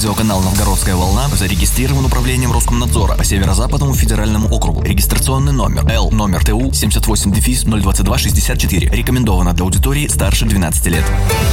Радиоканал «Новгородская волна» зарегистрирован управлением Роскомнадзора по Северо-Западному федеральному округу. Регистрационный номер Л, номер ТУ 78-022-64. Рекомендовано для аудитории старше 12 лет.